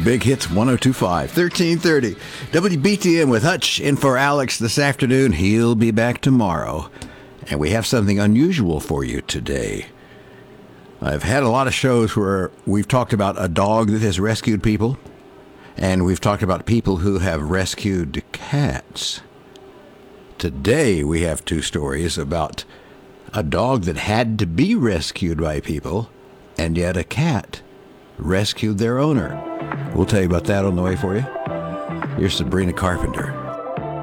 Big Hits 102.5, 1330. WBTM with Hutch in for Alex this afternoon. He'll be back tomorrow. And we have something unusual for you today. I've had a lot of shows where we've talked about a dog that has rescued people. And we've talked about people who have rescued cats. Today we have two stories about a dog that had to be rescued by people, and yet a cat rescued their owner. We'll tell you about that on the way for you. Here's Sabrina Carpenter.